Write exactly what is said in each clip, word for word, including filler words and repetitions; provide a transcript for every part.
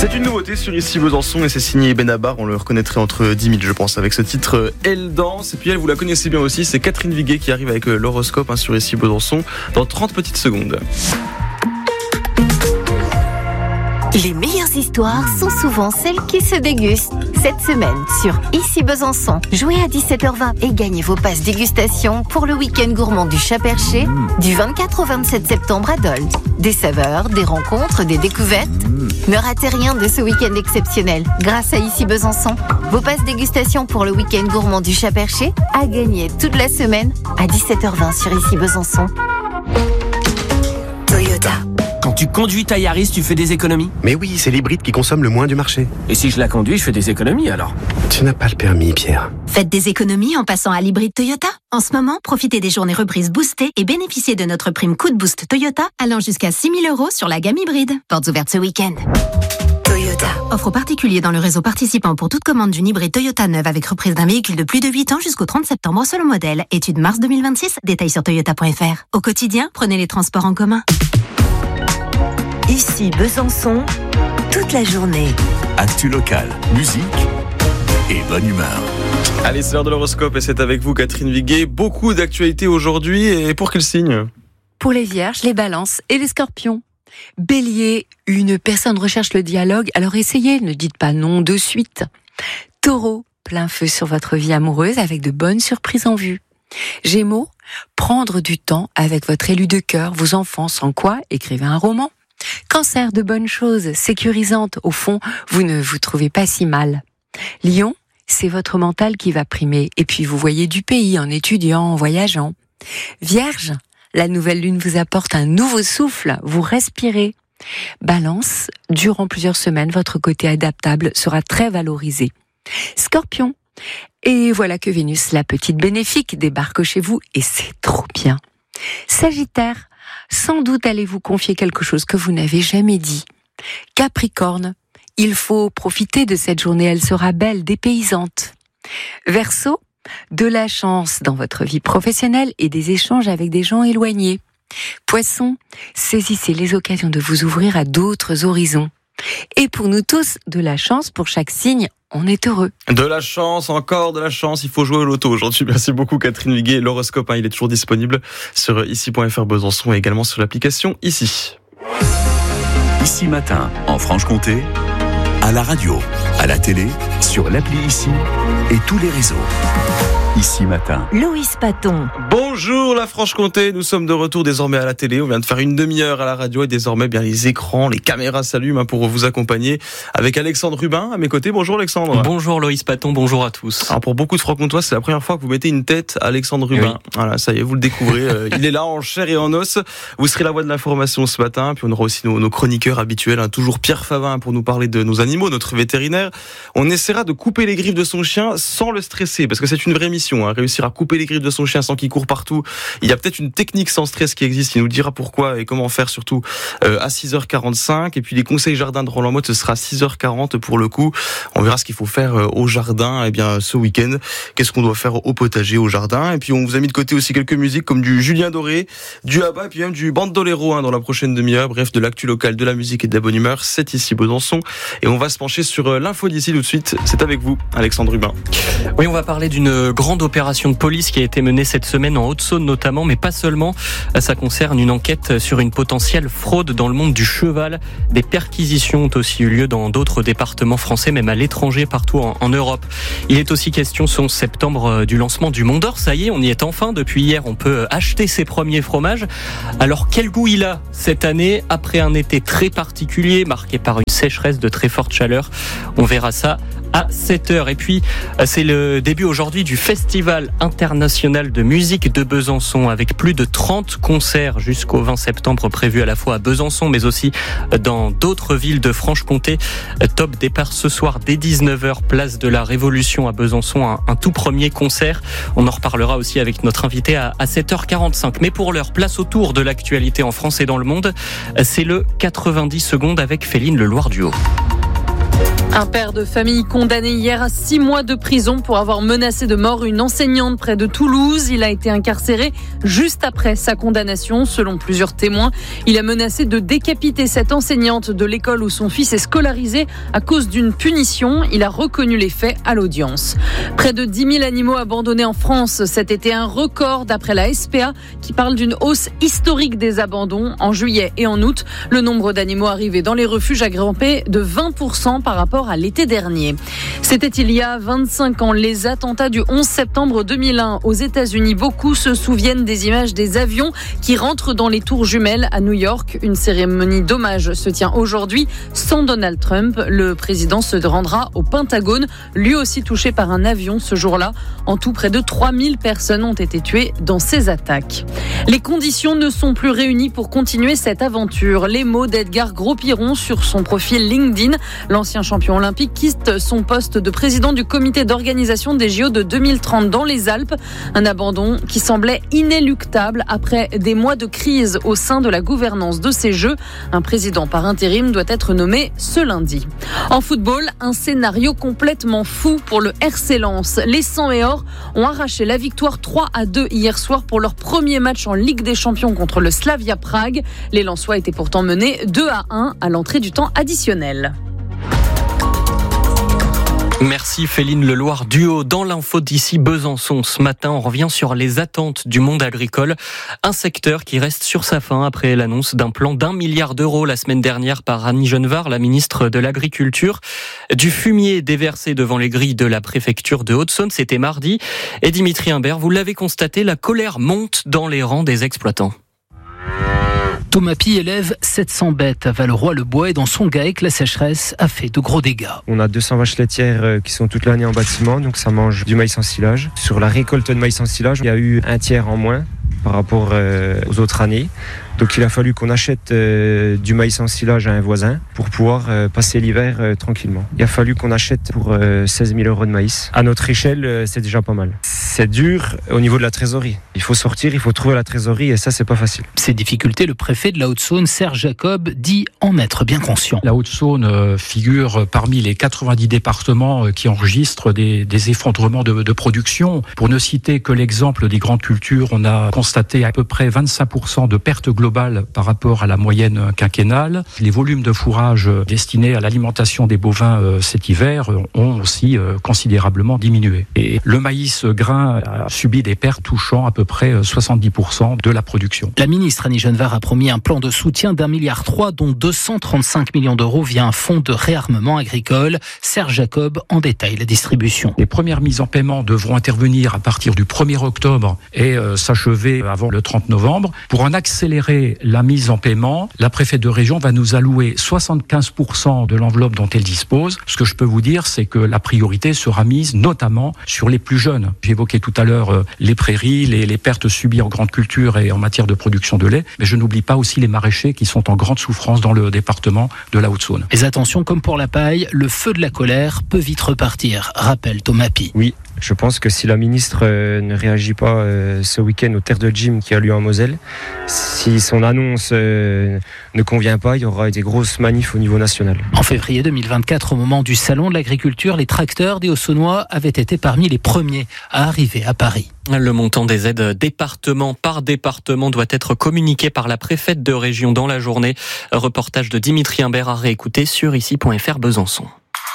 C'est une nouveauté sur Ici Besançon et c'est signé Benabar, on le reconnaîtrait entre dix mille je pense avec ce titre Elle danse. Et puis elle, vous la connaissez bien aussi, c'est Catherine Viguet qui arrive avec l'horoscope hein, sur Ici Besançon dans trente petites secondes. Les meilleures histoires sont souvent celles qui se dégustent. Cette semaine, sur Ici Besançon, jouez à dix-sept heures vingt et gagnez vos passes dégustation pour le week-end gourmand du Chat-Perché du vingt-quatre au vingt-sept septembre à Dole. Des saveurs, des rencontres, des découvertes. Ne ratez rien de ce week-end exceptionnel. Grâce à Ici Besançon, vos passes dégustation pour le week-end gourmand du Chat-Perché à gagner toute la semaine à dix-sept heures vingt sur Ici Besançon. Toyota. Quand tu conduis ta Yaris, tu fais des économies ? Mais oui, c'est l'hybride qui consomme le moins du marché. Et si je la conduis, je fais des économies alors ? Tu n'as pas le permis, Pierre. Faites des économies en passant à l'hybride Toyota. En ce moment, profitez des journées reprises boostées et bénéficiez de notre prime coup de boost Toyota allant jusqu'à six mille euros sur la gamme hybride. Portes ouvertes ce week-end. Toyota. Offre aux particuliers dans le réseau participant pour toute commande d'une hybride Toyota neuve avec reprise d'un véhicule de plus de huit ans jusqu'au trente septembre selon modèle. Étude mars deux mille vingt-six. Détails sur toyota point f r. Au quotidien, prenez les transports en commun. Ici Besançon, toute la journée. Actu locale, musique et bonne humeur. Allez, c'est l'heure de l'horoscope et c'est avec vous Catherine Viguet. Beaucoup d'actualités aujourd'hui et pour quel signe ? Pour les vierges, les balances et les scorpions. Bélier, une personne recherche le dialogue, alors essayez, ne dites pas non de suite. Taureau, plein feu sur votre vie amoureuse avec de bonnes surprises en vue. Gémeaux, prendre du temps avec votre élu de cœur, vos enfants, sans quoi écrivez un roman. Cancer, de bonnes choses, sécurisantes, au fond, vous ne vous trouvez pas si mal. Lion, c'est votre mental qui va primer, et puis vous voyez du pays en étudiant, en voyageant. Vierge, la nouvelle lune vous apporte un nouveau souffle, vous respirez. Balance, durant plusieurs semaines, votre côté adaptable sera très valorisé. Scorpion, et voilà que Vénus, la petite bénéfique, débarque chez vous, et c'est trop bien. Sagittaire, sans doute allez-vous confier quelque chose que vous n'avez jamais dit. Capricorne, il faut profiter de cette journée, elle sera belle, dépaysante. Verseau, de la chance dans votre vie professionnelle et des échanges avec des gens éloignés. Poisson, saisissez les occasions de vous ouvrir à d'autres horizons. Et pour nous tous, de la chance pour chaque signe, on est heureux. De la chance, encore de la chance, il faut jouer au loto aujourd'hui. Merci beaucoup Catherine Viguet. L'horoscope, hein, il est toujours disponible sur ici point f r Besançon et également sur l'application Ici. Ici Matin, en Franche-Comté, à la radio, à la télé, sur l'appli Ici et tous les réseaux. Ici Matin. Loïs Paton. Bonjour la Franche-Comté, nous sommes de retour désormais à la télé. On vient de faire une demi-heure à la radio et désormais bien les écrans, les caméras s'allument pour vous accompagner avec Alexandre Rubin à mes côtés. Bonjour Alexandre. Bonjour Loïs Paton, bonjour à tous. Alors pour beaucoup de Francs-Comtois, c'est la première fois que vous mettez une tête à Alexandre Rubin. Oui. Voilà, ça y est, vous le découvrez. Il est là en chair et en os. Vous serez la voix de l'information ce matin. Puis on aura aussi nos, nos chroniqueurs habituels, hein, toujours Pierre Favin pour nous parler de nos animaux, notre vétérinaire. On essaiera de couper les griffes de son chien sans le stresser parce que c'est une vraie mission, hein, réussir à couper les griffes de son chien sans qu'il court partout. Il y a peut-être une technique sans stress qui existe, il nous dira pourquoi et comment faire surtout euh, à six heures quarante-cinq. Et puis les conseils jardin de Roland Motte, ce sera à six heures quarante pour le coup. On verra ce qu'il faut faire euh, au jardin eh bien, ce week-end. Qu'est-ce qu'on doit faire au potager, au jardin. Et puis on vous a mis de côté aussi quelques musiques comme du Julien Doré, du Abba et puis même du Bandolero hein, dans la prochaine demi-heure. Bref, de l'actu locale, de la musique et de la bonne humeur. C'est ici Besançon. Et on va se pencher sur euh, l'info d'ici tout de suite. C'est avec vous, Alexandre Rubin. Oui, on va parler d'une grande opération de police qui a été menée cette semaine en Haute-Saône notamment, mais pas seulement. Ça concerne une enquête sur une potentielle fraude dans le monde du cheval. Des perquisitions ont aussi eu lieu dans d'autres départements français, même à l'étranger, partout en, en Europe. Il est aussi question ce onze septembre du lancement du Mont d'Or. Ça y est, on y est enfin. Depuis hier, on peut acheter ses premiers fromages. Alors, quel goût il a cette année, après un été très particulier, marqué par une sécheresse de très forte chaleur? On verra ça à sept heures. Et puis, c'est le début aujourd'hui du Festival international de musique de Besançon avec plus de trente concerts jusqu'au vingt septembre prévus à la fois à Besançon mais aussi dans d'autres villes de Franche-Comté. Top départ ce soir dès dix-neuf heures, place de la Révolution à Besançon, un, un tout premier concert. On en reparlera aussi avec notre invité à, à sept heures quarante-cinq. Mais pour l'heure, place au tour de l'actualité en France et dans le monde. C'est le quatre-vingt-dix secondes avec Féline Le Loir du Haut. Un père de famille condamné hier à six mois de prison pour avoir menacé de mort une enseignante près de Toulouse. Il a été incarcéré juste après sa condamnation, selon plusieurs témoins. Il a menacé de décapiter cette enseignante de l'école où son fils est scolarisé à cause d'une punition. Il a reconnu les faits à l'audience. Près de dix mille animaux abandonnés en France cet été, un record d'après la S P A qui parle d'une hausse historique des abandons. En juillet et en août, le nombre d'animaux arrivés dans les refuges a grimpé de vingt pour cent par rapport à l'été dernier. C'était il y a vingt-cinq ans, les attentats du onze septembre deux mille un aux États-Unis. Beaucoup se souviennent des images des avions qui rentrent dans les tours jumelles à New York. Une cérémonie d'hommage se tient aujourd'hui sans Donald Trump. Le président se rendra au Pentagone, lui aussi touché par un avion ce jour-là. En tout, près de trois mille personnes ont été tuées dans ces attaques. Les conditions ne sont plus réunies pour continuer cette aventure. Les mots d'Edgar Gros-Piron sur son profil LinkedIn. L'ancien champion olympique quitte son poste de président du comité d'organisation des J O de deux mille trente dans les Alpes. Un abandon qui semblait inéluctable après des mois de crise au sein de la gouvernance de ces Jeux. Un président par intérim doit être nommé ce lundi. En football, un scénario complètement fou pour le R C Lens. Les cent et or ont arraché la victoire trois à deux hier soir pour leur premier match en Ligue des Champions contre le Slavia Prague. Les Lensois étaient pourtant menés deux à un à l'entrée du temps additionnel. Merci Féline Leloir Duo. Dans l'info d'ici Besançon, ce matin, on revient sur les attentes du monde agricole. Un secteur qui reste sur sa faim après l'annonce d'un plan d'un milliard d'euros la semaine dernière par Annie Genevard, la ministre de l'Agriculture. Du fumier déversé devant les grilles de la préfecture de Haute-Saône, c'était mardi. Et Dimitri Imbert, vous l'avez constaté, la colère monte dans les rangs des exploitants. Thomas Pi élève sept cents bêtes à Valleroy-le-Bois et dans son GAEC, la sécheresse a fait de gros dégâts. On a deux cents vaches laitières qui sont toute l'année en bâtiment, donc ça mange du maïs en silage. Sur la récolte de maïs en silage, il y a eu un tiers en moins par rapport aux autres années. Donc il a fallu qu'on achète euh, du maïs en silage à un voisin pour pouvoir euh, passer l'hiver euh, tranquillement. Il a fallu qu'on achète pour euh, seize mille euros de maïs. À notre échelle, euh, c'est déjà pas mal. C'est dur au niveau de la trésorerie. Il faut sortir, il faut trouver la trésorerie et ça, c'est pas facile. Ces difficultés, le préfet de la Haute-Saône, Serge Jacob, dit en être bien conscient. La Haute-Saône euh, figure parmi les quatre-vingt-dix départements euh, qui enregistrent des, des effondrements de, de production. Pour ne citer que l'exemple des grandes cultures, on a constaté à peu près vingt-cinq pour cent de pertes globales par rapport à la moyenne quinquennale. Les volumes de fourrage destinés à l'alimentation des bovins euh, cet hiver ont aussi euh, considérablement diminué. Et le maïs grain a subi des pertes touchant à peu près soixante-dix pour cent de la production. La ministre Annie Genevard a promis un plan de soutien d'un milliard trois, dont deux cent trente-cinq millions d'euros via un fonds de réarmement agricole. Serge Jacob en détaille la distribution. Les premières mises en paiement devront intervenir à partir du premier octobre et euh, s'achever avant le trente novembre. Pour en accélérer la mise en paiement, la préfète de région va nous allouer soixante-quinze pour cent de l'enveloppe dont elle dispose. Ce que je peux vous dire, c'est que la priorité sera mise notamment sur les plus jeunes. J'évoquais tout à l'heure euh, les prairies, les, les pertes subies en grande culture et en matière de production de lait, mais je n'oublie pas aussi les maraîchers qui sont en grande souffrance dans le département de la Haute-Saône. Mais attention, comme pour la paille, le feu de la colère peut vite repartir, rappelle Thomas Pi. Oui. Je pense que si la ministre euh, ne réagit pas euh, ce week-end au Terre de Gym qui a lieu en Moselle, si son annonce euh, ne convient pas, il y aura des grosses manifs au niveau national. En février deux mille vingt-quatre, au moment du salon de l'agriculture, les tracteurs des Haut-Saônois avaient été parmi les premiers à arriver à Paris. Le montant des aides département par département doit être communiqué par la préfète de région dans la journée. Reportage de Dimitri Imbert à réécouter sur ici point f r Besançon.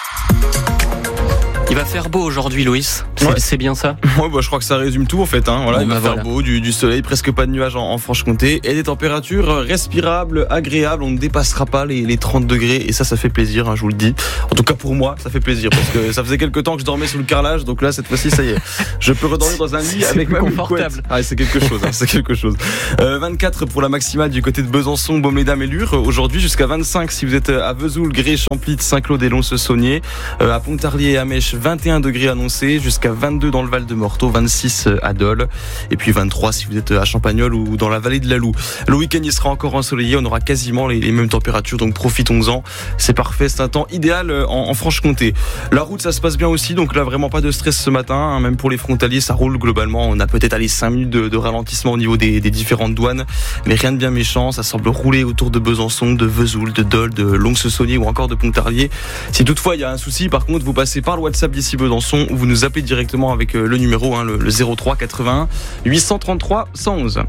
Il va faire beau aujourd'hui, Loïs. C'est, ouais. c'est bien ça. Ouais, bah, je crois que ça résume tout en fait. Hein. Voilà, bon, il va bah, faire voilà. beau, du, du soleil, presque pas de nuages en, en Franche-Comté et des températures respirables, agréables. On ne dépassera pas les, les trente degrés et ça, ça fait plaisir. Hein, je vous le dis. En tout cas pour moi, ça fait plaisir parce que ça faisait quelques temps que je dormais sous le carrelage. Donc là, cette fois-ci, ça y est, je peux redormir dans un lit c'est avec même confortable. Une couette. Ah, c'est quelque chose. Hein, c'est quelque chose. Euh, vingt-quatre pour la maximale du côté de Besançon, Baume-les-Dames et Lure. Aujourd'hui, jusqu'à vingt-cinq si vous êtes à Vesoul, Gré, Champlit, Saint-Claude et Lons-le-Saunier. Euh, à Pontarlier et à Mèche, vingt et un degrés annoncés, jusqu'à vingt-deux dans le Val-de-Morteau, vingt-six à Dole, et puis vingt-trois si vous êtes à Champagnole ou dans la vallée de la Loue. Le week-end, il sera encore ensoleillé, on aura quasiment les, les mêmes températures, donc profitons-en. C'est parfait, c'est un temps idéal en, en Franche-Comté. La route, ça se passe bien aussi, donc là, vraiment pas de stress ce matin, hein, même pour les frontaliers, ça roule globalement. On a peut-être allé cinq minutes de, de ralentissement au niveau des, des différentes douanes, mais rien de bien méchant, ça semble rouler autour de Besançon, de Vesoul, de Dole, de Lons-le-Saunier ou encore de Pontarlier. Si toutefois il y a un souci, par contre, vous passez par le WhatsApp d'ici Besançon ou vous nous appelez directement avec le numéro, hein, le, le zéro trois quatre-vingt-un huit cent trente-trois cent onze.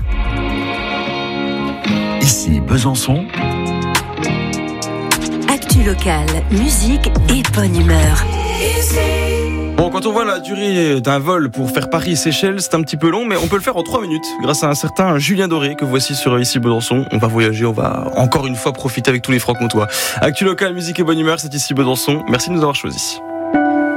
Ici Besançon. Actu locale, musique et bonne humeur. Bon, quand on voit la durée d'un vol pour faire Paris-Seychelles, c'est un petit peu long, mais on peut le faire en trois minutes grâce à un certain Julien Doré que voici sur Ici Besançon. On va voyager, on va encore une fois profiter avec tous les francs-comtois. Actu local, musique et bonne humeur, c'est Ici Besançon. Merci de nous avoir choisis.